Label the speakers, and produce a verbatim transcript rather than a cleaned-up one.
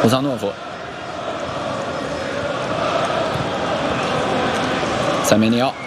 Speaker 1: 乌桑诺夫、塞梅尼奥。